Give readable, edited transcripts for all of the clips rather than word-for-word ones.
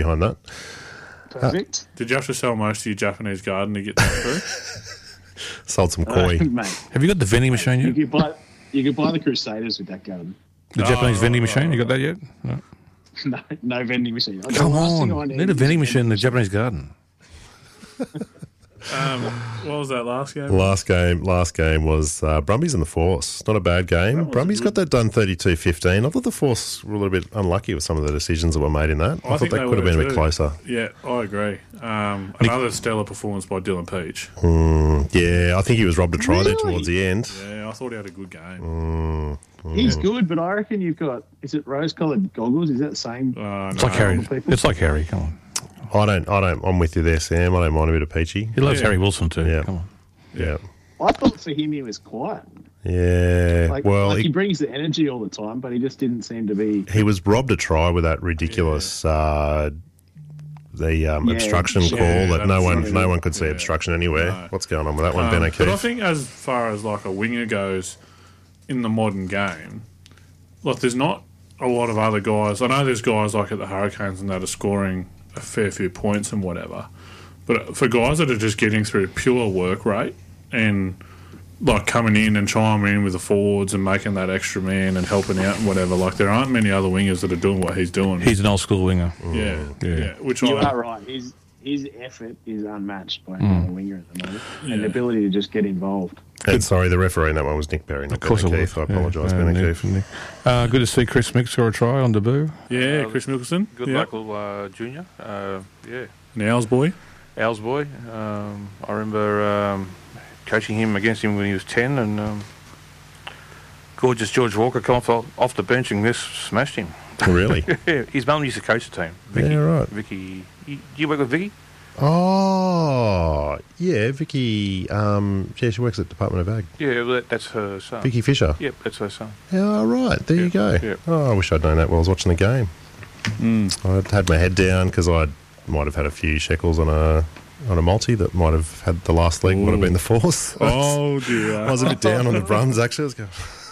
behind that. Perfect. Did you have to sell most of your Japanese garden to get that through? Sold some koi. Mate, Have you got the vending machine you yet? could buy the Crusaders with that garden. The Japanese vending machine? You got that yet? No. No vending machine. Come on. Need a vending machine in the Japanese garden. What was that last game? Last game was Brumbies and the Force. Not a bad game. Brumbies got that done 32-15. I thought the Force were a little bit unlucky with some of the decisions that were made in that. I thought think that they could have were been a bit too. closer. Yeah, I agree. Another stellar performance by Dylan Peach. Yeah, I think he was robbed a try there Really? towards the end. Yeah, I thought he had a good game. He's good, but I reckon you've got, is it rose-coloured goggles? Is that the same? It's like Harry. people. It's like Harry. Come on. I'm with you there, Sam. I don't mind a bit of Peachy. He loves Harry Wilson too. Yeah. Come on. Yeah. I thought for him he was quiet. Yeah. Like he brings the energy all the time, but he just didn't seem to be. he was robbed a try with that ridiculous obstruction yeah, call that no that's- one could see obstruction anywhere. No. What's going on with that one, Ben But I O'Keefe? think as far as like a winger goes in the modern game, like there's not a lot of other guys. I know there's guys like at the Hurricanes and that are scoring a fair few points and whatever. But for guys that are just getting through pure work rate and like coming in and chiming in with the forwards and making that extra man and helping out and whatever, like there aren't many other wingers that are doing what he's doing. He's an old school winger. Yeah. Which You I are right. His effort is unmatched by any other winger at the moment, and the ability to just get involved. And sorry, the referee in that one was Nick Berry, not Of course Ben it O'Keefe. I was. apologise, Ben O'Keefe. Good to see Chris Mick score a try on debut. Yeah, Chris Mickelson. Good local junior. Yeah. Now's boy. Owls boy. I remember coaching him against him when he was 10, and gorgeous George Walker come off the bench and smashed him. Really? Yeah, his mum used to coach the team. Vicky. Yeah, right. Vicky. Do you work with Vicky? Oh, yeah, Vicky. She works at Department of Ag. Yeah, well, that's her son. Vicky Fisher. Yep, that's her son. Yeah, right. There you go. Yeah. Oh, I wish I'd known that while I was watching the game. I had my head down because I might have had a few shekels on a multi that might have had the last leg would have been the Force. Oh dear. I was a bit down on the Brums actually. I was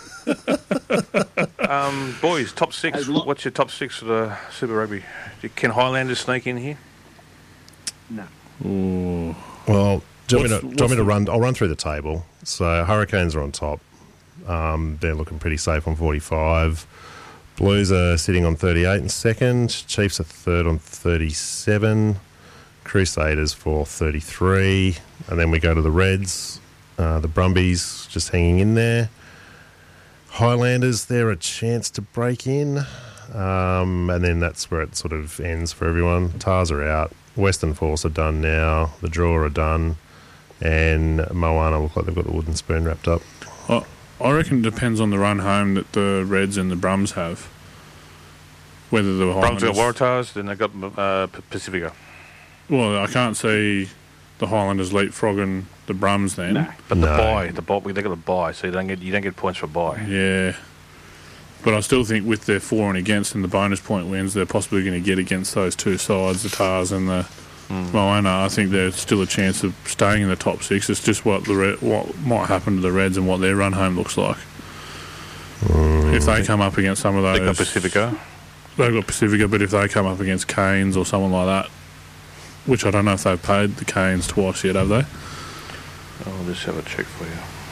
going, Boys, top six. What's your top six for the Super Rugby? Can Highlanders sneak in here? No. well, do you want What's me to run? I'll run through the table. So Hurricanes are on top. They're looking pretty safe on 45. Blues are sitting on 38 in second. Chiefs are third on 37. Crusaders for 33. And then we go to the Reds. The Brumbies just hanging in there. Highlanders, they're a chance to break in. And then that's where it sort of ends for everyone. Tars are out. Western Force are done now. The Draw are done. And Moana look like they've got the wooden spoon wrapped up. I reckon it depends on the run home that the Reds and the Brums have. Whether the Brums Highlanders... got Waratahs, then they got Pacifica. Well, I can't see the Highlanders leapfrogging the Brums then. No. But the bye, they got a bye, so you don't get points for bye. Yeah. But I still think with their for and against and the bonus point wins, they're possibly going to get against those two sides, the Tars and the Moana. I think there's still a chance of staying in the top six. It's just what might happen to the Reds and what their run home looks like. If they come up against some of those... They got Pacifica. They've got Pacifica, but if they come up against Canes or someone like that, which I don't know if they've paid the Canes twice yet, have they? I'll just have a check for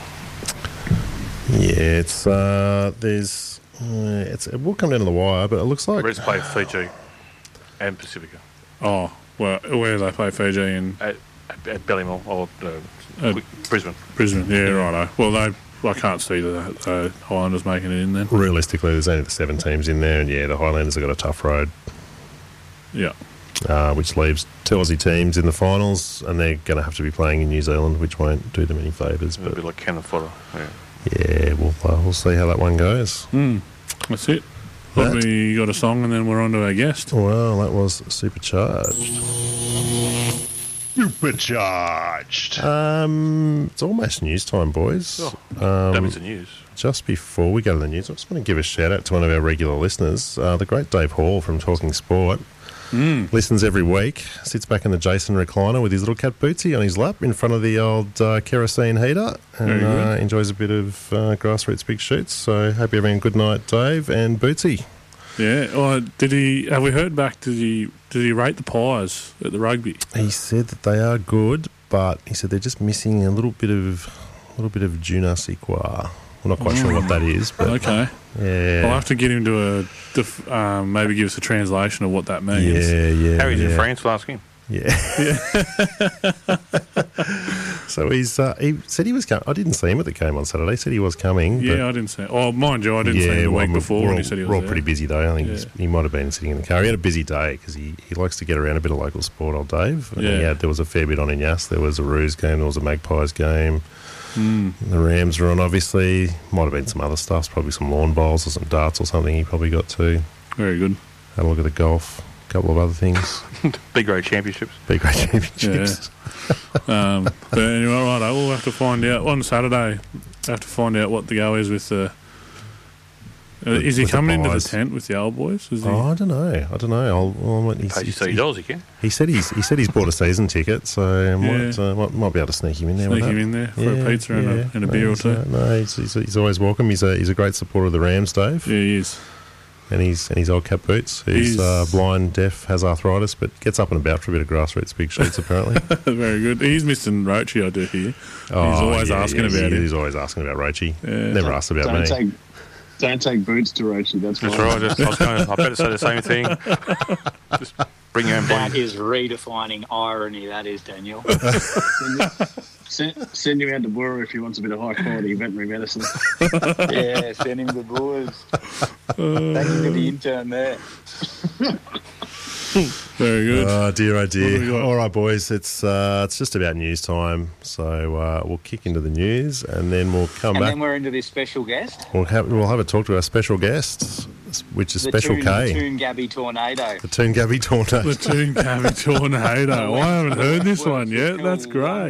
you. Yeah, it will come down to the wire, but it looks like... Reds play Fiji and Pacifica. Oh, well, where do they play Fiji and... At Ballymore or Brisbane. Brisbane, yeah, righto. Well, I can't see the Highlanders making it in then. Realistically, there's only the 7 teams in there, and yeah, the Highlanders have got a tough road. Yeah. Which leaves 2 Aussie teams in the finals, and they're going to have to be playing in New Zealand, which won't do them any favours. A bit like Cannon Fodder. Yeah, we'll see how that one goes. That's it. Probably got a song and then we're on to our guest. Well, that was Supercharged. Supercharged. It's almost news time, boys. That means the news. Just before we go to the news, I just want to give a shout out to one of our regular listeners, the great Dave Hall from Talking Sport. Listens every week, sits back in the Jason recliner with his little cat Bootsy on his lap in front of the old kerosene heater and enjoys a bit of grassroots big shoots. So hope you're having a good night, Dave and Bootsy. Yeah. Oh, have we heard back? Did he rate the Pies at the rugby? He said that they are good, but he said they're just missing a little bit of je ne sais quoi. I'm not quite sure what that is, but okay. Yeah. I'll have to get him to maybe give us a translation of what that means. Yeah. Harry's in France, we'll ask him. Yeah. So he said he was coming. I didn't see him at the game on Saturday. He said he was coming. Yeah, I didn't see him. Oh, mind you, I didn't see him the week before when he said he was We're all there. pretty busy, though. I think he might have been sitting in the car. He had a busy day because he likes to get around a bit of local sport, old Dave. And there was a fair bit on in Yass. There was a Roos game. There was a Magpies game. The Rams were on, obviously. Might have been some other stuff, probably some lawn bowls or some darts or something he probably got to. Very good. Had a look at the golf, a couple of other things. Big Grade Championships. Big Grade Championships. But anyway, right, we'll have to find out on Saturday. Have to find out what the go is with the. Is he coming into the tent with the old boys? Is he? I don't know. Pays you $30, he can. He said he's bought a season ticket, so might be able to sneak him in there. Sneak him in there for a pizza and a beer or two. No, he's always welcome. He's a great supporter of the Rams, Dave. Yeah, he is. And he's old cap boots. He's blind, deaf, has arthritis, but gets up and about for a bit of grassroots big shoots, apparently. Very good. He's missing Roachy, I do hear. He's always asking about him. He's always asking about Roachy. Yeah. Never asked about me. Don't take boots to Roachy. That's right. I better say the same thing. Just bring your own That is redefining irony, that is, Daniel. Send him out to Bora if he wants a bit of high-quality veterinary medicine. Yeah, send him the boys. Thank you to the intern there. Very good. Oh dear. All right, boys, it's just about news time, so we'll kick into the news and then we'll come back. And then we're into this special guest. We'll have a talk to our special guest, which is Special K. The Toongabby Tornado. The Toongabby Tornado. The Toongabby Tornado. I haven't heard this one yet. That's great.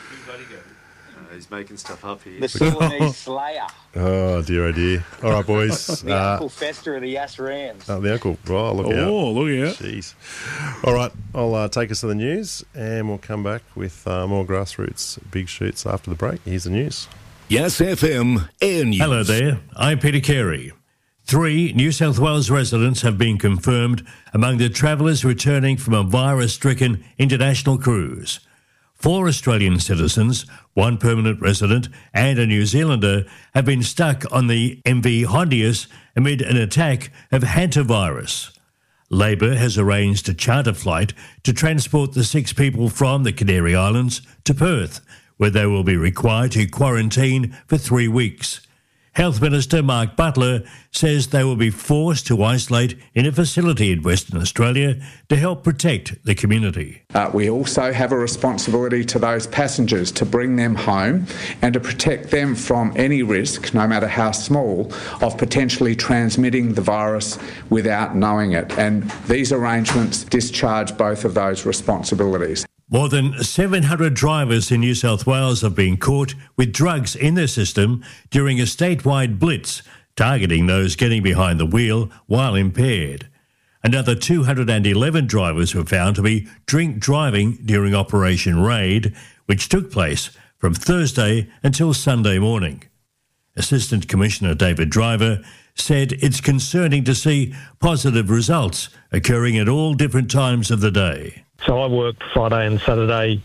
He's making stuff up here. The Sudanese Slayer. Oh dear. All right, boys. The Uncle Fester of the Yass Rams. The Uncle. Oh, look out. Oh, look out. Jeez. All right, I'll take us to the news and we'll come back with more grassroots big shoots after the break. Here's the news. Yass FM Air News. Hello there, I'm Peter Carey. 3 New South Wales residents have been confirmed among the travellers returning from a virus-stricken international cruise. 4 Australian citizens, 1 permanent resident and a New Zealander have been stuck on the MV Hondius amid an attack of hantavirus. Labor has arranged a charter flight to transport the 6 people from the Canary Islands to Perth, where they will be required to quarantine for 3 weeks. Health Minister Mark Butler says they will be forced to isolate in a facility in Western Australia to help protect the community. We also have a responsibility to those passengers to bring them home and to protect them from any risk, no matter how small, of potentially transmitting the virus without knowing it. And these arrangements discharge both of those responsibilities. More than 700 drivers in New South Wales have been caught with drugs in their system during a statewide blitz targeting those getting behind the wheel while impaired. Another 211 drivers were found to be drink driving during Operation Raid, which took place from Thursday until Sunday morning. Assistant Commissioner David Driver said it's concerning to see positive results occurring at all different times of the day. So I worked Friday and Saturday,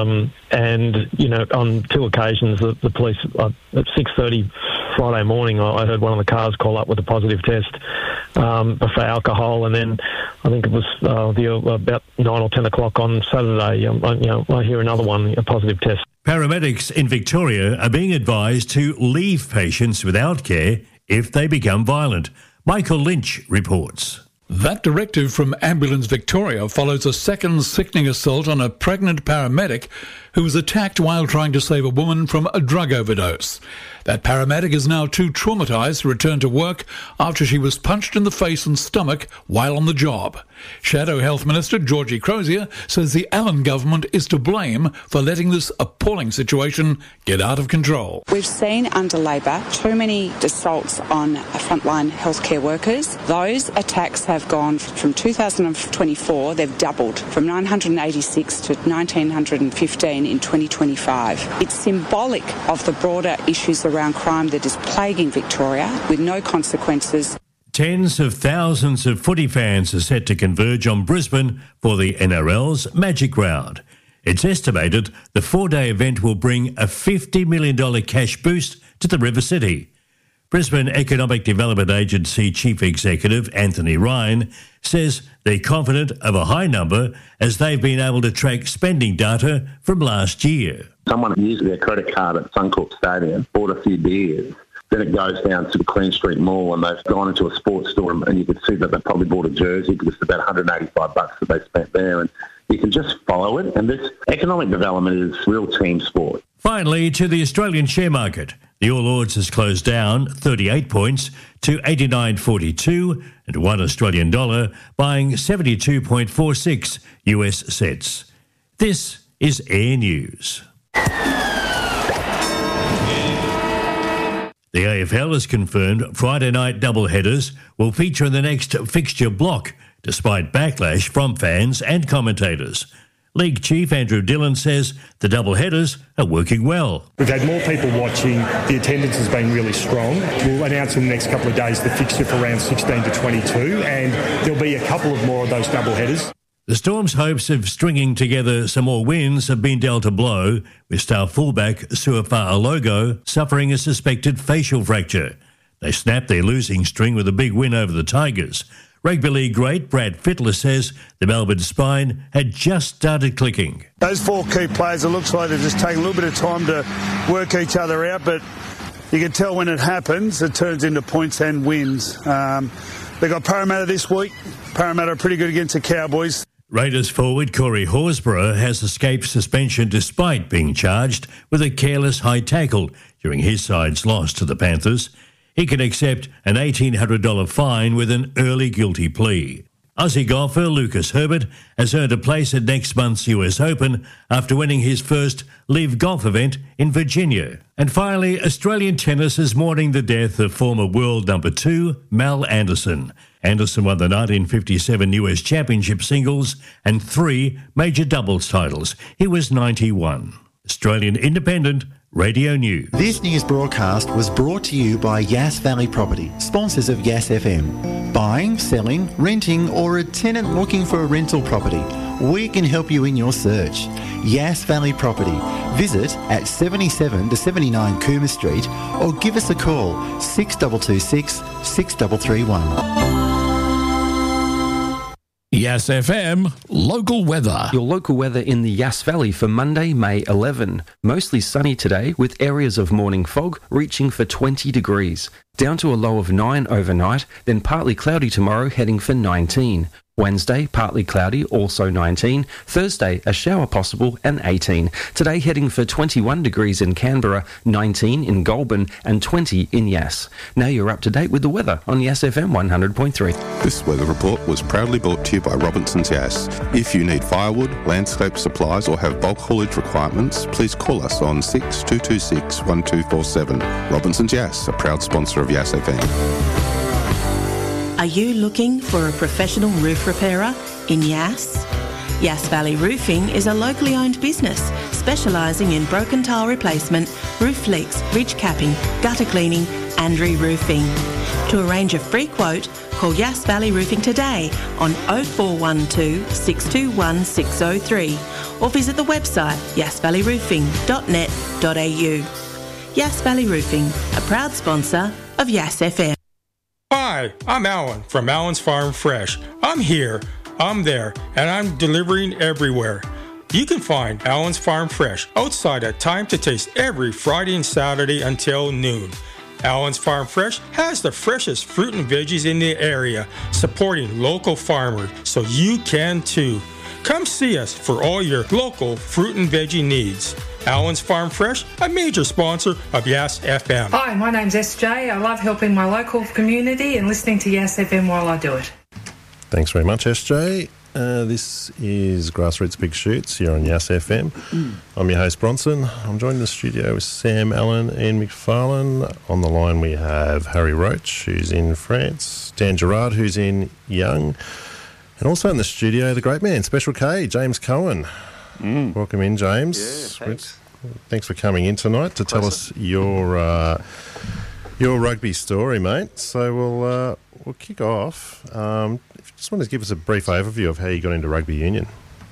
and, on 2 occasions, the police, at 6:30 Friday morning, I heard one of the cars call up with a positive test for alcohol, and then I think it was about 9 or 10 o'clock on Saturday, I hear another one, a positive test. Paramedics in Victoria are being advised to leave patients without care if they become violent. Michael Lynch reports. That directive from Ambulance Victoria follows a second sickening assault on a pregnant paramedic who was attacked while trying to save a woman from a drug overdose. That paramedic is now too traumatised to return to work after she was punched in the face and stomach while on the job. Shadow Health Minister Georgie Crozier says the Allen government is to blame for letting this appalling situation get out of control. We've seen under Labor too many assaults on frontline healthcare workers. Those attacks have gone from 2024, they've doubled from 986 to 1,915 in 2025. It's symbolic of the broader issues around crime that is plaguing Victoria with no consequences. Tens of thousands of footy fans are set to converge on Brisbane for the NRL's Magic Round. It's estimated the 4-day event will bring a $50 million cash boost to the River City. Brisbane Economic Development Agency Chief Executive Anthony Ryan says they're confident of a high number as they've been able to track spending data from last year. Someone used their credit card at Suncorp Stadium, bought a few beers. Then it goes down to the Queen Street Mall and they've gone into a sports store and you could see that they probably bought a jersey because it's about $185 that they spent there. And you can just follow it. And this economic development is real team sport. Finally, to the Australian share market. The All Ords has closed down 38 points to 89.42 and $1 Australian dollar, buying 72.46 US cents. This is Air News. The AFL has confirmed Friday night doubleheaders will feature in the next fixture block, despite backlash from fans and commentators. League Chief Andrew Dillon says the doubleheaders are working well. We've had more people watching. The attendance has been really strong. We'll announce in the next couple of days the fixture for round 16 to 22, and there'll be a couple of more of those doubleheaders. The Storm's hopes of stringing together some more wins have been dealt a blow, with star fullback Suafa Alogo suffering a suspected facial fracture. They snapped their losing string with a big win over the Tigers. Rugby league great Brad Fittler says the Melbourne spine had just started clicking. Those four key players, it looks like they're just taking a little bit of time to work each other out, but you can tell when it happens, it turns into points and wins. They got Parramatta this week. Parramatta are pretty good against the Cowboys. Raiders forward Corey Horsburgh has escaped suspension despite being charged with a careless high tackle during his side's loss to the Panthers. He can accept an $1,800 fine with an early guilty plea. Aussie golfer Lucas Herbert has earned a place at next month's US Open after winning his first LIV golf event in Virginia. And finally, Australian tennis is mourning the death of former world number 2 Mal Anderson. Anderson won the 1957 US Championship singles and 3 major doubles titles. He was 91. Australian Independent Radio News. This news broadcast was brought to you by Yass Valley Property, sponsors of Yass FM. Buying, selling, renting, or a tenant looking for a rental property, we can help you in your search. Yass Valley Property. Visit at 77 to 79 Cooma Street or give us a call 6226 6331. Yass FM local weather. Your local weather in the Yass Valley for Monday, May 11. Mostly sunny today with areas of morning fog reaching for 20 degrees. Down to a low of 9 overnight, then partly cloudy tomorrow heading for 19. Wednesday, partly cloudy, also 19. Thursday, a shower possible and 18. Today heading for 21 degrees in Canberra, 19 in Goulburn and 20 in Yass. Now you're up to date with the weather on Yass FM 100.3. This weather report was proudly brought to you by Robinson's Yass. If you need firewood, landscape supplies or have bulk haulage requirements, please call us on 6226 1247. Robinson's Yass, a proud sponsor of Yass FM. Are you looking for a professional roof repairer in Yass? Yass Valley Roofing is a locally owned business specialising in broken tile replacement, roof leaks, ridge capping, gutter cleaning and re-roofing. To arrange a free quote, call Yass Valley Roofing today on 0412 621 603 or visit the website yassvalleyroofing.net.au. Yass Valley Roofing, a proud sponsor of Yass FM. Hi, I'm Alan from Alan's Farm Fresh. I'm here, I'm there, and I'm delivering everywhere. You can find Alan's Farm Fresh outside at Time to Taste every Friday and Saturday until noon. Alan's Farm Fresh has the freshest fruit and veggies in the area, supporting local farmers, so you can too. Come see us for all your local fruit and veggie needs. Alan's Farm Fresh, a major sponsor of Yass FM. Hi, my name's SJ. I love helping my local community and listening to Yass FM while I do it. Thanks very much, SJ. This is Grassroots Big Shoots here on Yass FM. I'm your host, Bronson. I'm joined in the studio with Sam Allen and McFarlane. On the line we have Harry Roach, who's in France, Dan Gerard, who's in Young, and also in the studio, the great man, Special K, James Cohen. Welcome in, James. Yeah, thanks. Thanks for coming in tonight to tell us your Your rugby story, mate. So we'll kick off. Just wanted to give us a brief overview of how you got into rugby union.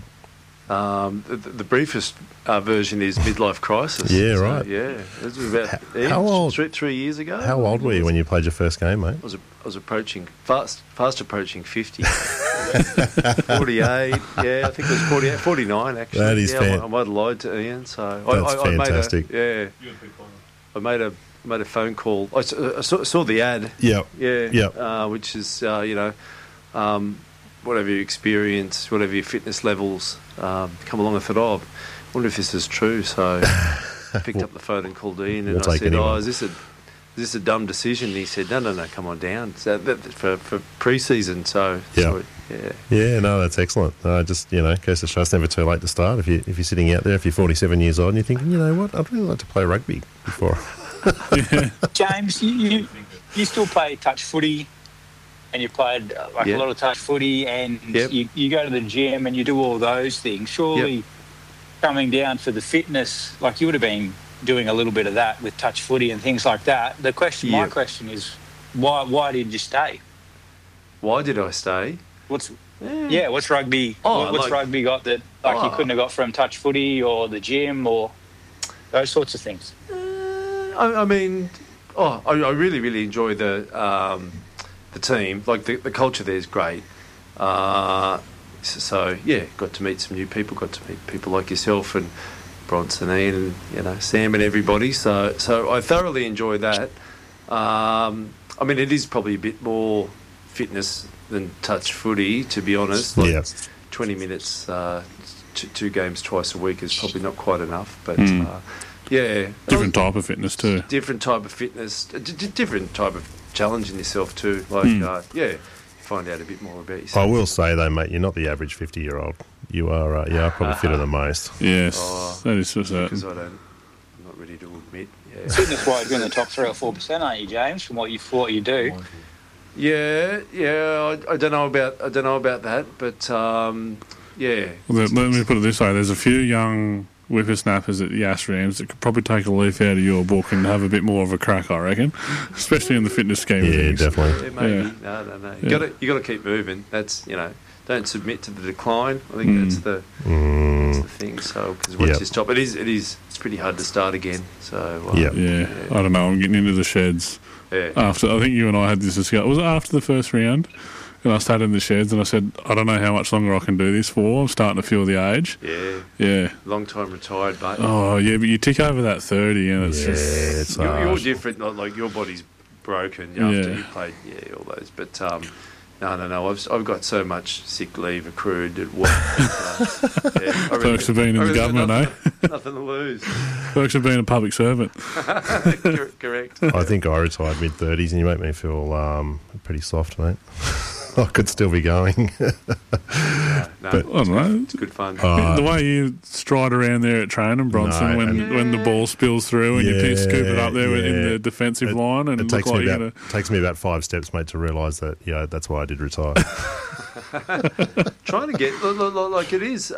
The briefest version is midlife crisis. Yeah, right. Yeah, this was about 3 years ago. How old were you when you played your first game, mate? I was approaching fast approaching 50. 48. Yeah, I think it was 48, 49 actually. That is I might have lied to Ian. So that's fantastic. I made a phone call. I saw the ad. Yep. Yeah. Which is whatever your experience, whatever your fitness levels, come along. I thought, I wonder if this is true. So I picked up the phone and called Ian, and I said, is this a dumb decision? And he said, no, come on down. So for pre-season. So yeah. Yeah, no, that's excellent. Just, goes to show it's never too late to start. If you're sitting out there, if you're 47 years old and you're thinking, you know what, I'd really like to play rugby before. James, you still play touch footy, and you played a lot of touch footy, and you go to the gym and you do all those things. Surely coming down for the fitness, like you would have been doing a little bit of that with touch footy and things like that. My question is, why did you stay? Why did I stay? What's rugby? What's rugby got that you couldn't have got from touch footy or the gym or those sorts of things? I really, really enjoy the team. Like the culture there is great. Got to meet some new people. Got to meet people like yourself and Bronson, Ian, and Sam and everybody. So I thoroughly enjoy that. It is probably a bit more fitness than touch footy, to be honest. 20 minutes, 2 games twice a week is probably not quite enough. But different type of fitness too. Different type of fitness, different type of challenging yourself too. Find out a bit more about yourself. I will say though, mate, you're not the average 50-year-old. You are probably fitter than most. Yes, that is for certain. Because I'm not ready to admit. Yeah. Fitness-wise, you're in the top 3 or 4%, aren't you, James? From what you do. Yeah. I don't know about that, but yeah. Well, let me put it this way: there's a few young whippersnappers at Yass Rams that could probably take a leaf out of your book and have a bit more of a crack, I reckon, especially in the fitness scheme of things. Definitely. Yeah, maybe. Yeah. No. You got to keep moving. That's don't submit to the decline. I think that's the thing. So because once you stop, it's pretty hard to start again. So I don't know. I'm getting into the sheds. Yeah. After, I think you and I had this discussion. Was it after the first round? And I started in the sheds and I said, I don't know how much longer I can do this for. I'm starting to feel the age. Yeah. Long time retired, mate. Oh, yeah, but you tick over that 30 and it's just... it's you're different. Like your body's broken after you played, all those. But no. I've got so much sick leave accrued at work. Perks of being in the government, Nothing to lose. Perks of being a public servant. Correct. I think I retired mid-30s and you make me feel pretty soft, mate. I could still be going. But I don't know. It's good fun. The way you stride around there at training, Bronson, when the ball spills through and you scoop it up there in the defensive line, and it takes me about 5 steps, mate, to realise that that's why I did retire. Trying to get like it is.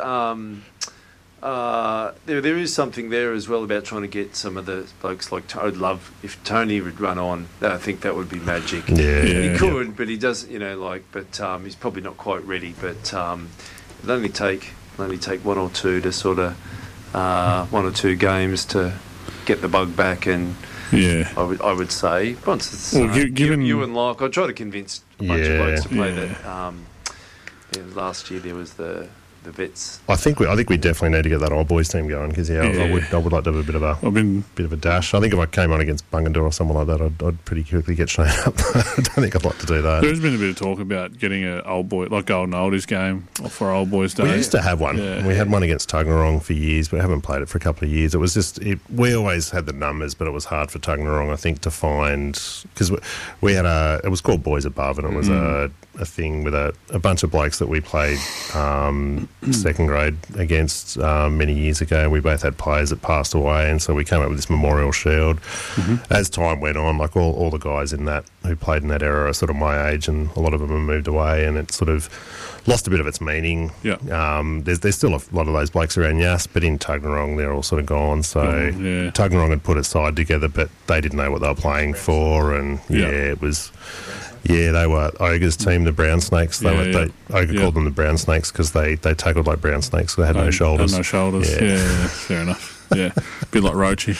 There is something there as well about trying to get some of the blokes like I'd love if Tony would run on. I think that would be magic. He could, but he does. But he's probably not quite ready. But it'd only take 1 or 2 to sort of 1 or 2 games to get the bug back. And I would say once given you and Locke, I try to convince a bunch of blokes to play that. Last year there was the vets. I think we definitely need to get that old boys team going because I would like to have a bit of a dash. I think if I came on against Bungendore or someone like that, I'd pretty quickly get shown up. I don't think I'd like to do that. There's been a bit of talk about getting an old boy like golden oldies game for old boys day. We used to have one. Yeah. We had one against Tuggerong for years, but we haven't played it for a couple of years. It was just we always had the numbers, but it was hard for Tuggerong, I think, to find because we had it was called Boys Above, and it was a thing with a bunch of blokes that we played second grade against many years ago. We both had players that passed away, and so we came up with this memorial shield. As time went on, like all the guys in that who played in that era are sort of my age, and a lot of them have moved away, and it sort of lost a bit of its meaning. Yeah. There's still a lot of those blokes around Yass, but in Tuggeranong they're all sort of gone. So Tuggeranong had put its side together, but they didn't know what they were playing for, and it was. Yeah, they were Ogre's team, the Brown Snakes. Ogre called them the Brown Snakes because they tackled like brown snakes. They had no shoulders. Had no shoulders. Yeah, fair enough. Yeah, a bit like Roachy.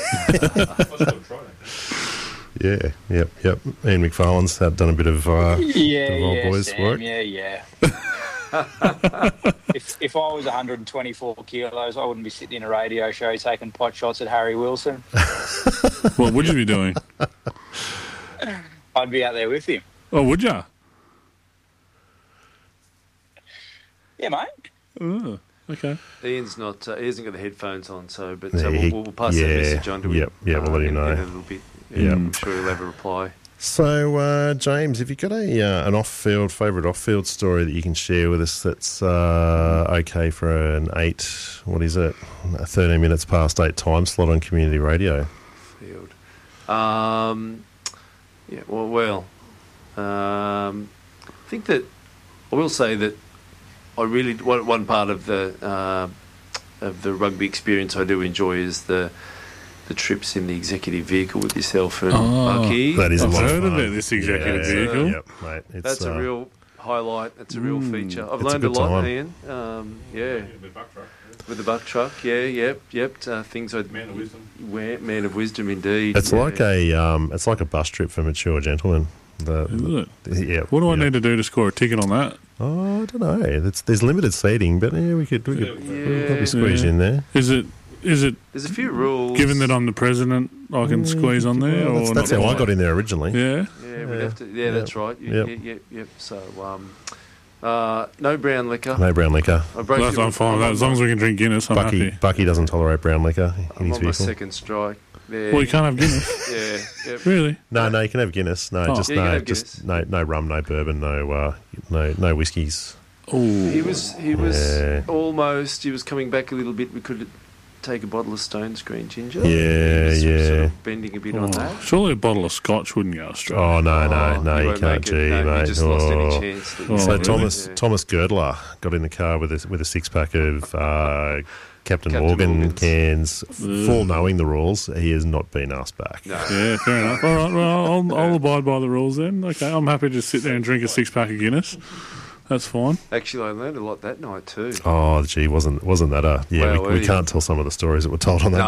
Yep. Ian McFarlane's done a bit of old boys Sam, work. Yeah. if I was 124 kilos, I wouldn't be sitting in a radio show taking pot shots at Harry Wilson. What would you be doing? I'd be out there with him. Oh, would ya? Yeah, mate. Oh, okay. Ian's not. He hasn't got the headphones on, so we'll pass that message on to him. We'll let him know in a little bit. I'm sure he'll have a reply. So, James, have you got an favourite off-field story that you can share with us that's okay for an 13 minutes past 8 time slot on community radio? Field. I think that I will say that I really one part of the rugby experience I do enjoy is the trips in the executive vehicle with yourself and Bucky. That is a lot of fun. I've heard about this executive vehicle. Yep, mate. That's a real highit. That's a real feature. I've learned a lot, time. Ian. With the buck truck, things I'd man of wisdom. Man of wisdom, indeed. It's like a bus trip for mature gentlemen. Is it? What do I need to do to score a ticket on that? Oh, I don't know. There's limited seating, but we could probably squeeze in there. Is it? There's a few rules. Given that I'm the president, I can squeeze on there. Well, that's how I got in there originally. Yeah. We'd have to. Yeah, that's right. Yep. So, no brown liquor. No brown liquor. I'm fine with that. As long as we can drink Guinness, I'm happy. Bucky doesn't tolerate brown liquor in his I'm on my vehicle. second strike. Well, you can't have Guinness. Yep. Really? No, you can have Guinness. No, no rum, no bourbon, no whiskies. Oh, he was almost. He was coming back a little bit. We could take a bottle of Stone's Green Ginger. Sort of bending a bit on that. Surely a bottle of Scotch wouldn't go straight. Oh no, you can't. Mate. You just lost any chance. So Thomas Girdler got in the car with a 6-pack of Captain Morgan cans, full knowing the rules. He has not been asked back. No. Yeah, fair enough. All right, well, I'll abide by the rules then. Okay, I'm happy to sit there and drink a 6-pack of Guinness. That's fine. Actually, I learned a lot that night too. Oh, gee, wasn't that a... Yeah, we can't tell some of the stories that were told on that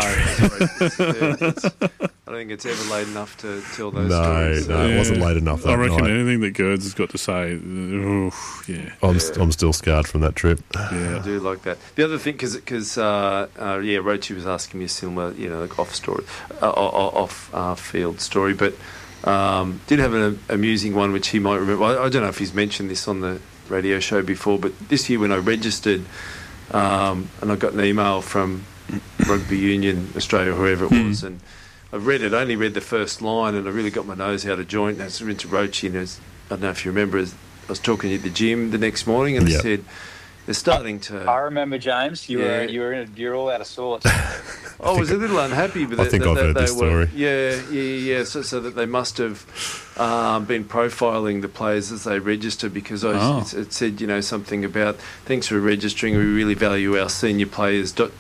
trip. I don't think it's ever late enough to tell those stories. No, it wasn't late enough that I reckon night. Anything that Gerds has got to say, I'm still scarred from that trip. Yeah, I do like that. The other thing, because Roachy was asking me a similar, like off-field story, but did have an amusing one which he might remember. I don't know if he's mentioned this on the radio show before, but this year when I registered, and I got an email from Rugby Union Australia, whoever it was, and I only read the first line, and I really got my nose out of joint, and I was into Roachy, and I don't know if you remember, I was talking at the gym the next morning, and I said, they're starting to... I remember, James, you're all out of sorts. I was a little unhappy with it. I think I've heard this story. Yeah. So that they must have been profiling the players as they register, because it said, something about, thanks for registering, we really value our senior players, ... I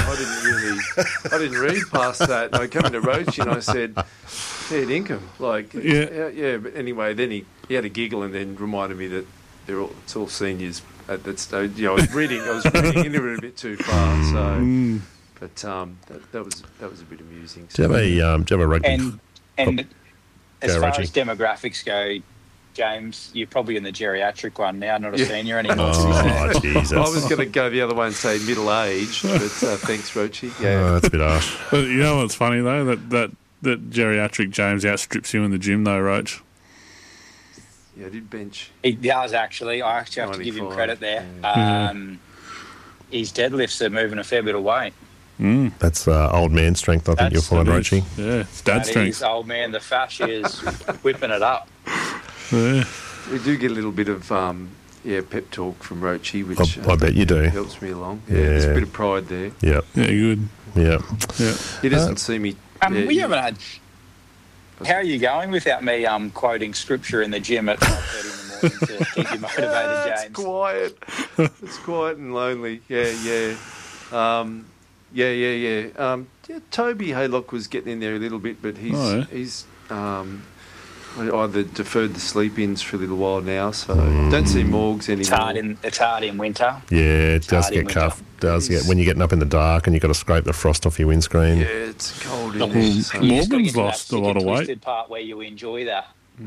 didn't read past that. I came into Roach and I said, dinkum. But anyway, then he had a giggle and then reminded me that it's all seniors at that stage. I was reading into it a bit too far. So, but that was a bit amusing. Do you have a rugby? And as far as demographics go, James, you're probably in the geriatric one now, not a senior anymore. Oh, Jesus. I was going to go the other way and say middle-aged, but thanks, Roachy. Yeah. Oh, that's a bit harsh. But you know what's funny, though? That geriatric James outstrips you in the gym, though, Roach. Yeah, I did bench. He does, actually. I actually have to give him credit there. Yeah. His deadlifts are moving a fair bit of weight. That's old man strength, I think you'll find, Roachy. Yeah, it's dad strength. That is old man. The fascia is whipping it up. Yeah. We do get a little bit of pep talk from Roachy, which I bet you do. Helps me along. Yeah, there's a bit of pride there. Yeah. Yeah, good. Yeah. He doesn't see me. We haven't had... How are you going without me quoting scripture in the gym at 5:30 in the to keep you motivated, James. It's quiet. It's quiet and lonely. Yeah. Toby Haylock was getting in there a little bit, but he's either deferred the sleep-ins for a little while now, so don't see Morgs anymore. It's hard in winter. Yeah, it does get cuffed. When you're getting up in the dark and you've got to scrape the frost off your windscreen. Yeah, it's cold in there. So. Morgan's lost a lot of weight. Twisted part where you enjoy that.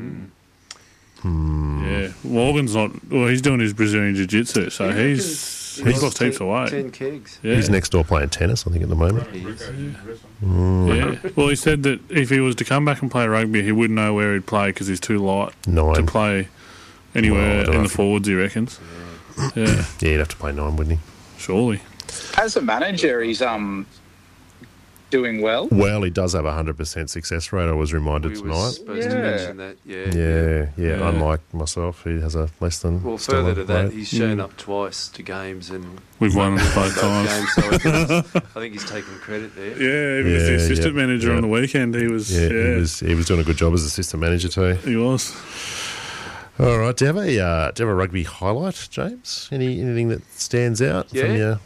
Yeah, Morgan's not. Well, he's doing his Brazilian Jiu-Jitsu, so he's lost heaps of weight. 10 kegs. Yeah. He's next door playing tennis, I think, at the moment. Yeah. Well, he said that if he was to come back and play rugby, he wouldn't know where he'd play because he's too light to play anywhere in the forwards, he reckons. Yeah, he'd have to play 9, wouldn't he? Surely. As a manager, he's doing well. Well, he does have a 100% success rate, I was reminded tonight. We were supposed to mention that, yeah. Unlike myself, he has a less than... Well, further to that, he's shown up twice to games and... We've won both times. Games, so I think he's taken credit there. Yeah, he was the assistant manager on the weekend. He was... He was doing a good job as assistant manager too. He was. All right, do you have a rugby highlight, James? Anything that stands out from your...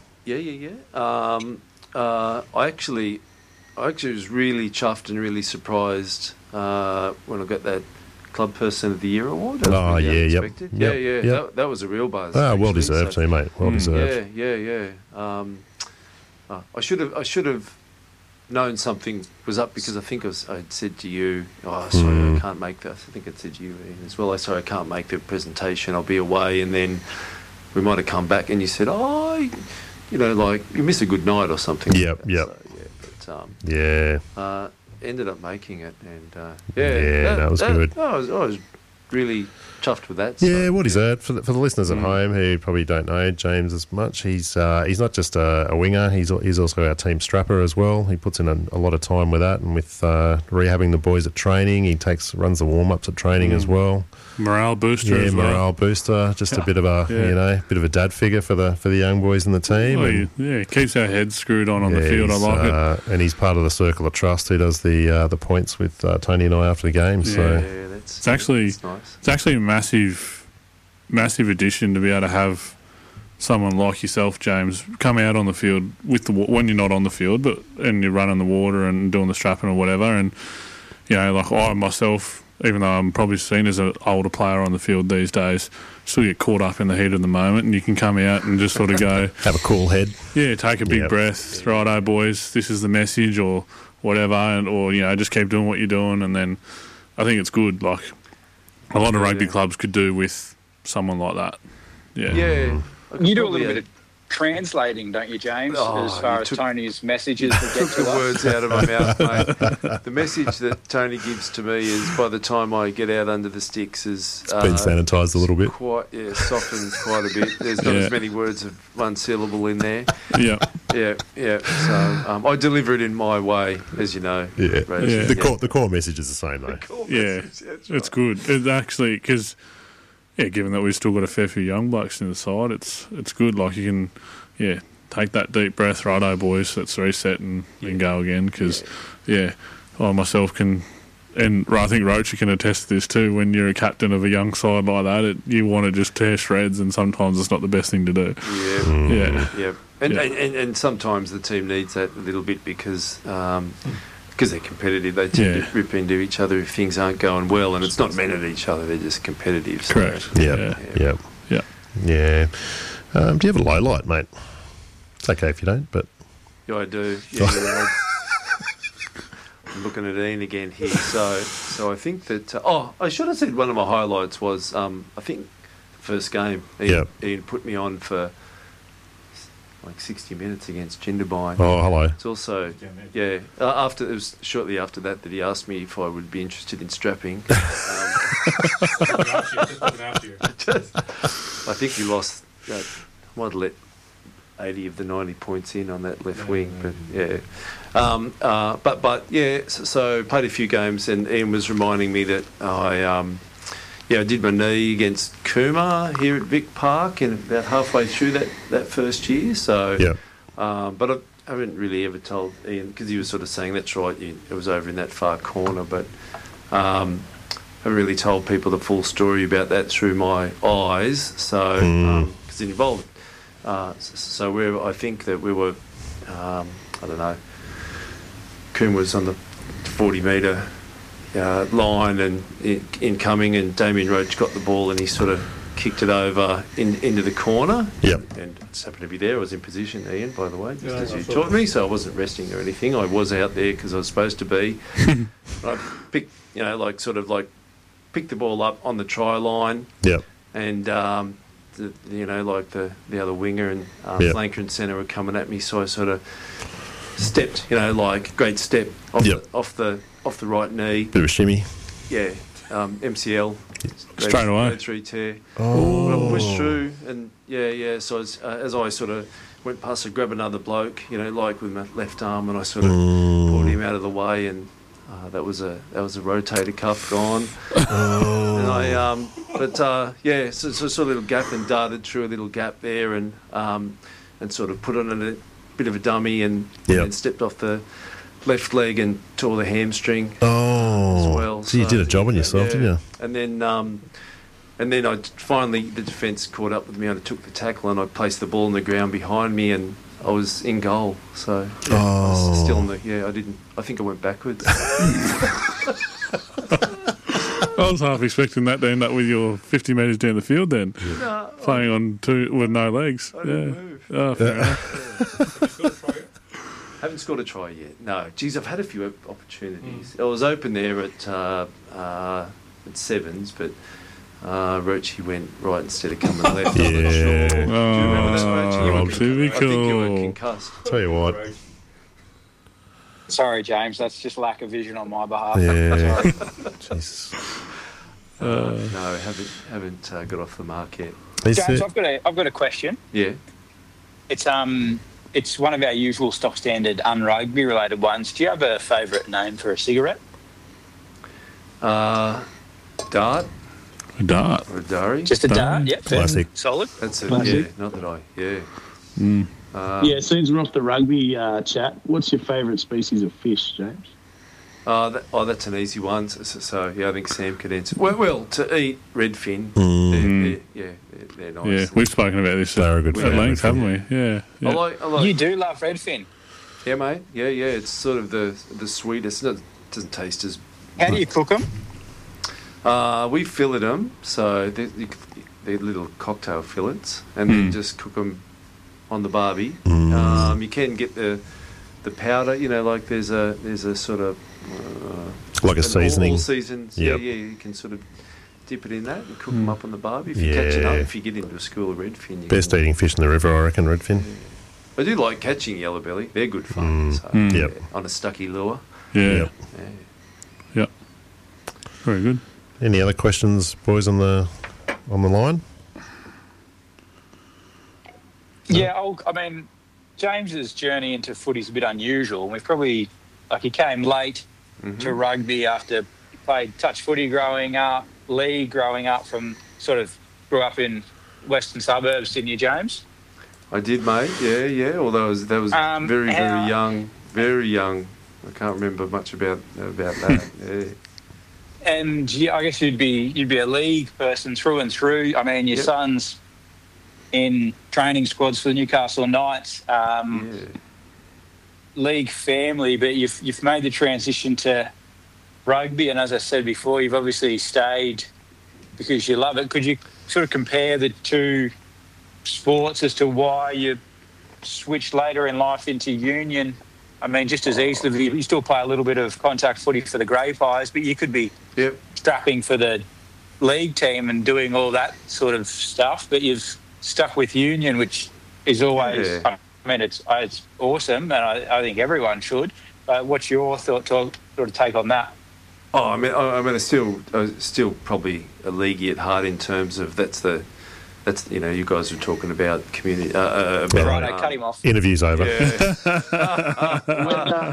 I actually was really chuffed and really surprised when I got that Club Person of the Year award. Unexpected. That was a real buzz. Well deserved too, mate. Well deserved. Yeah. I should have known something was up because I think I'd said to you, sorry, I can't make that. I think I'd said to you Ian, as well, I can't make the presentation, I'll be away, and then we might have come back and you said, you missed a good night or something. Yep. Ended up making it, and that was good. I was really chuffed with that. Yeah, well deserved. For the listeners at home who probably don't know James as much, he's not just a winger, he's also our team strapper as well. He puts in a lot of time with that and with rehabbing the boys at training. He runs the warm-ups at training as well. Morale booster as well. Morale booster. Just a bit of a dad figure for the young boys in the team. He keeps our heads screwed on the field. I like it. And he's part of the Circle of Trust who does the points with Tony and I after the game. It's actually a massive addition to be able to have someone like yourself, James, come out on the field when you're not on the field, and you're running the water and doing the strapping or whatever. And like I myself, even though I'm probably seen as an older player on the field these days, still get caught up in the heat of the moment, and you can come out and just sort of go... have a cool head. Yeah, take a big breath. Righto, boys, this is the message or whatever, or just keep doing what you're doing. And then I think it's good. Like, a lot of rugby clubs could do with someone like that. Yeah. You do a little bit of translating, don't you, James, as far as Tony's messages that get to the us? Words out of my mouth, mate. The message that Tony gives to me is, by the time I get out under the sticks, it's been sanitised a little bit. Softened quite a bit. There's not as many words of one syllable in there. Yeah. So I deliver it in my way, as you know. Yeah. The core message is the same, though. It's good. It actually, because... Yeah, given that we've still got a fair few young blokes in the side, it's good. Like, you can, take that deep breath, righto, boys, let's reset and go again. Because, I myself can, and I think Roach can attest to this too, when you're a captain of a young side like that, you want to just tear shreds, and sometimes it's not the best thing to do. And sometimes the team needs that a little bit because they're competitive, they tend to rip into each other if things aren't going well, and it's not meant at each other, they're just competitive. So. Correct. Yeah. Do you have a low light, mate? It's okay if you don't, but... Yeah, I do. I'm looking at Ian again here. So I think that... I should have said one of my highlights was, I think, the first game. Ian put me on for... like 60 minutes against Jindabyne. Oh, hello. It's also, it was shortly after that he asked me if I would be interested in strapping. I think he lost, might have let 80 of the 90 points in on that left wing, so played a few games, and Ian was reminding me that I did my knee against Cooma here at Vic Park, and about halfway through that first year. So, but I haven't really ever told Ian, because he was sort of saying, "That's right, it was over in that far corner." But haven't really told people the full story about that through my eyes. So because it involved, so where I think that we were, I don't know, Coombe was on the 40-metre line and incoming, and Damien Roach got the ball and he sort of kicked it over into the corner. Yep. And I just happened to be there. I was in position, Ian, by the way, just as you taught me. So I wasn't resting or anything. I was out there because I was supposed to be. I picked, picked the ball up on the try line. Yep. And the other winger and flanker and centre were coming at me, so I sort of stepped, great step off the right knee. Bit of a shimmy. Yeah. MCL. Straight away. Through tear. Oh. But I pushed through, and so as I sort of went past to grab another bloke, with my left arm, and I sort of pulled him out of the way, and that was a rotator cuff gone. And I so saw a little gap and darted through a little gap there, and sort of put on a bit of a dummy, and stepped off the left leg and tore the hamstring as well. So you did a job on yourself, didn't you? And then I finally, the defence caught up with me, and I took the tackle and I placed the ball on the ground behind me, and I was in goal. So I was still in I think I went backwards. I was half expecting that to end up with your 50 metres down the field then, playing on two with no legs. I didn't move. Oh, fair enough. Haven't scored a try yet. No. Geez, I've had a few opportunities. I was open there at Sevens, but Roachy went right instead of coming left. Yeah. I'm not sure. Do you remember that, Roachy? Rob, typical. I think you were concussed. Tell you what. Sorry, James. That's just lack of vision on my behalf. Yeah. Jesus. No, haven't got off the mark yet. James, I've got a question. Yeah. It's one of our usual stock standard un-rugby related ones. Do you have a favourite name for a cigarette? Dart. A dart. Or a Dari. Just a dart, yep. Classic. Solid. That's it, Classic. yeah. Not that I, yeah. Since we're off the rugby chat, what's your favourite species of fish, James? That's an easy one. So I think Sam could answer. Well, to eat redfin, they're nice. Yeah, we've spoken about this at length, haven't we? Yeah. I like. You do love redfin. Yeah, mate. Yeah. It's sort of the sweetest. It doesn't taste as. How do you cook them? We fillet them, so they're little cocktail fillets, and then just cook them on the barbie. You can get the powder, like there's a sort of like a seasoning. All seasons, you can sort of dip it in that and cook them up on the barbie. If you catch it up, if you get into a school of redfin, best eating fish in the river, I reckon. Redfin. Yeah. I do like catching yellowbelly; they're good fun. On a stucky lure. Yeah. Very good. Any other questions, boys, on the line? Yeah, James's journey into footy is a bit unusual. We've probably, he came late to rugby after he played touch footy growing up, league growing up from grew up in western suburbs, didn't you, James? I did, mate. Yeah. Although that was very young, very young. I can't remember much about that. Yeah. And I guess you'd be a league person through and through. I mean, your son's in training squads for the Newcastle Knights, league family, but you've made the transition to rugby, and as I said before, you've obviously stayed because you love it. Could you sort of compare the two sports as to why you switched later in life into union? I mean, just as easily, you still play a little bit of contact footy for the Grey Pies, but you could be strapping for the league team and doing all that sort of stuff, but you've stuck with union, which is always, it's awesome, and I think everyone should. What's your sort of take on that? Oh, I still probably a leaguey at heart in terms of that's you guys were talking about community. Cut him off. Interview's over. Yeah.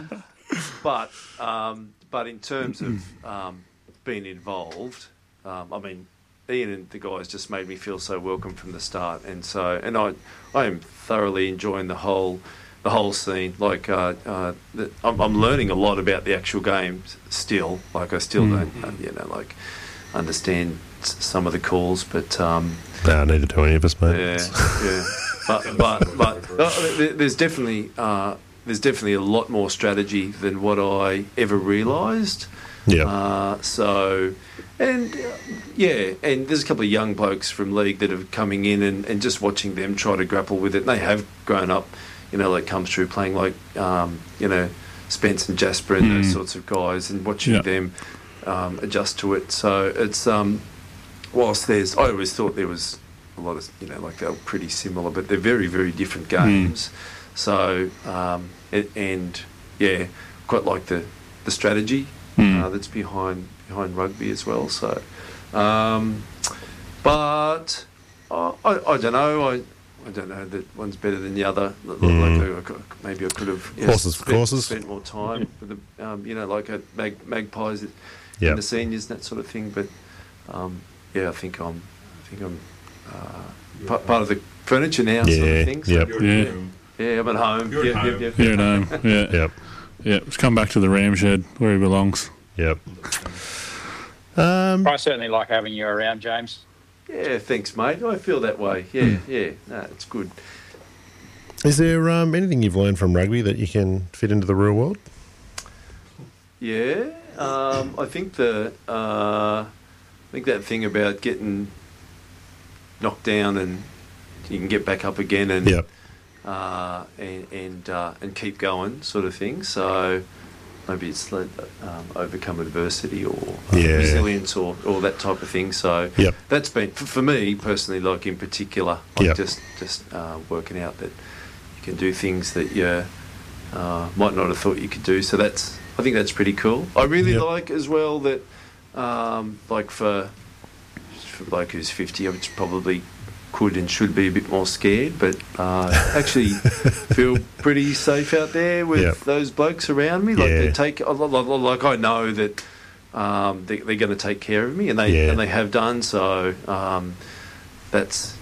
But in terms of being involved, Ian and the guys just made me feel so welcome from the start, and I am thoroughly enjoying the whole scene. I'm learning a lot about the actual game still. I still don't, understand some of the calls, but no, neither do any of us, mate. Yeah. But there's definitely a lot more strategy than what I ever realised. Yeah. And there's a couple of young blokes from league that are coming in and just watching them try to grapple with it. And they have grown up, like comes through playing like, Spence and Jasper and those sorts of guys, and watching them adjust to it. So it's whilst I always thought there was a lot of like they were pretty similar, but they're very, very different games. So quite like the strategy that's behind rugby as well. So, but I don't know. I don't know that one's better than the other. Maybe I could have spent more time with the like at Magpies in the seniors and that sort of thing. But I think I'm part of the furniture now, sort of thing. So I'm at home. You're at home. Yeah. Yep. Just come back to the ram shed where he belongs. Yep. I certainly like having you around, James. Yeah, thanks, mate. I feel that way. Yeah. No, it's good. Is there anything you've learned from rugby that you can fit into the real world? Yeah, I think that thing about getting knocked down and you can get back up again and and keep going, sort of thing. So maybe it's overcome adversity or resilience or that type of thing. So that's been, for me personally, like in particular, like just working out that you can do things that you might not have thought you could do. So I think that's pretty cool. I really like as well that like for a bloke who's 50, I would probably could and should be a bit more scared, but actually feel pretty safe out there with those blokes around me. Like they take, like I know that they're going to take care of me, and they have done. So that's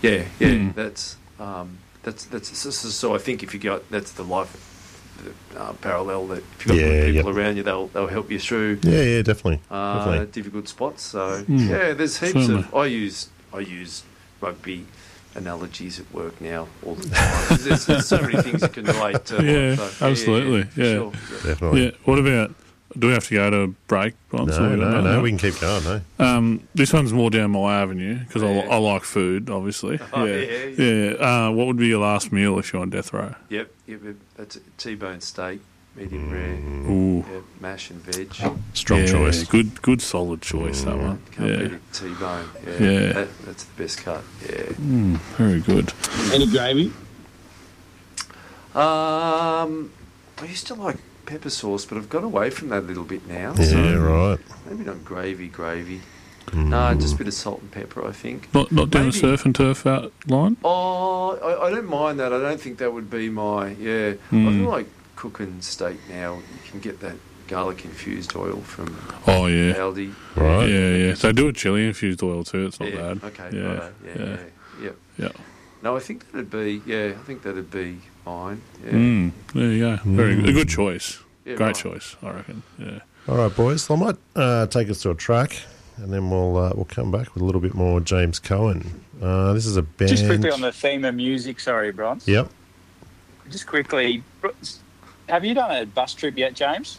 so I think if you got, that's the life parallel, that if you've got good people around you, they'll help you through. Yeah, definitely. Difficult spots. So there's heaps of. I use rugby analogies at work now all the time. There's so many things you can relate to. Absolutely. Sure. Definitely. Yeah. What about? Do we have to go to break? No, we can keep going. No. This one's more down my avenue because I like food, obviously. What would be your last meal if you're on death row? Yep. That's a T-bone steak, medium rare. Ooh. Yeah, mash and veg. Strong choice. Good solid choice, that one. Can't beat a T-bone. Yeah. That's the best cut. Yeah. Very good. Any gravy? I used to like pepper sauce, but I've got away from that a little bit now. Yeah, so right. Maybe not gravy. No, just a bit of salt and pepper, I think. Not down the surf and turf outline? Oh, I don't mind that. I don't think that would be my... I feel like cooking steak now. You can get that garlic-infused oil from Aldi. Right. Yeah. They do a chili-infused oil too. It's not bad. Okay. Yeah. No, I think that'd be mine. Yeah. There you go. Very good. A good choice. Yeah, Great choice, I reckon. Yeah. All right, boys. I might take us to a track, and then we'll come back with a little bit more James Cohen. This is a band. Just quickly on the theme of music. Sorry, Bronze. Yep. Just quickly, have you done a bus trip yet, James?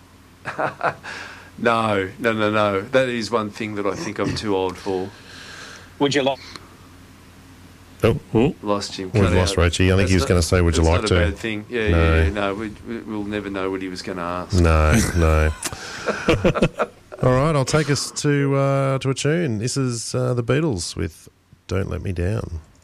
No. That is one thing that I think I'm too old for. Would you like? Oh, lost him. We've lost Rachie. I think he was going to say, "Would you like to?" That's not a bad thing. Yeah. No, we'll never know what he was going to ask. No. All right, I'll take us to a tune. This is the Beatles with "Don't Let Me Down."